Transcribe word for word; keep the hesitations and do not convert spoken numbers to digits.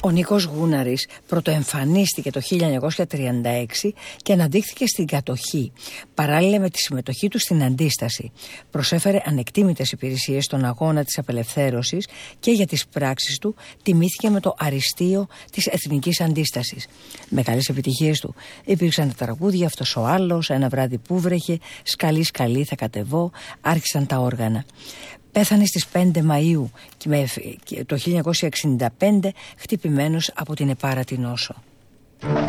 Ο Νίκος Γούναρης πρωτοεμφανίστηκε το χίλια εννιακόσια τριάντα έξι και αναδείχθηκε στην κατοχή, παράλληλα με τη συμμετοχή του στην αντίσταση. Προσέφερε ανεκτήμητες υπηρεσίες στον αγώνα της απελευθέρωσης και για τις πράξεις του τιμήθηκε με το αριστείο της εθνικής αντίστασης. Μεγάλες επιτυχίες του υπήρξαν τα τραγούδια «Αυτός ο άλλος», «Ένα βράδυ που βρέχε», «Σκαλί σκαλί θα κατεβώ», άρχισαν τα όργανα. Πέθανε στις πέντε Μαΐου το χίλια εννιακόσια εξήντα πέντε χτυπημένος από την επάρατη νόσο.